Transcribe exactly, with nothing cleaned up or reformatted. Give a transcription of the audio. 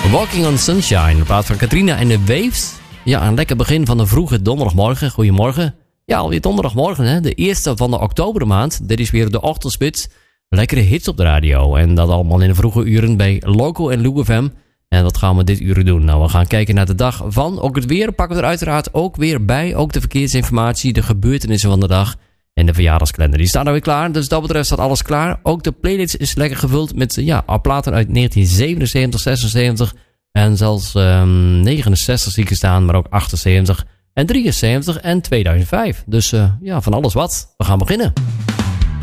Walking on Sunshine, in plaats van Katrina en de Waves. Ja, een lekker begin van een vroege donderdagmorgen. Goedemorgen. Ja, alweer donderdagmorgen, hè? De eerste van de oktobermaand. Dit is weer de ochtendspits. Lekkere hits op de radio. En dat allemaal in de vroege uren bij Loco en Lou F M. En wat gaan we dit uur doen? Nou, we gaan kijken naar de dag van. Ook het weer pakken we er uiteraard ook weer bij. Ook de verkeersinformatie, de gebeurtenissen van de dag. En de verjaardagskalender. Die staat er weer klaar. Dus dat betreft staat alles klaar. Ook de playlist is lekker gevuld met ja, platen uit negentien zevenenzeventig, zesenzeventig... En zelfs um, negenenzestig zie ik er staan, maar ook achtenzeventig en drieënzeventig en tweeduizend vijf. Dus uh, ja, van alles wat. We gaan beginnen.